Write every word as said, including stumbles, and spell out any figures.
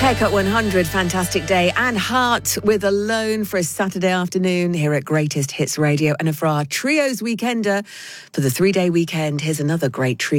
Haircut one hundred, fantastic day. And Heart with Alone for a Saturday afternoon here at Greatest Hits Radio. And for our Trios Weekender, for the three-day weekend, here's another great trio.